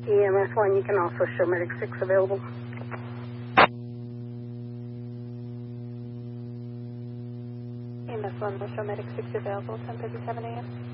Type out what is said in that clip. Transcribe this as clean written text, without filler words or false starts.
EMS1, you can also show Medic 6 available. EMS1 will show Medic 6 available, 10:37 a.m.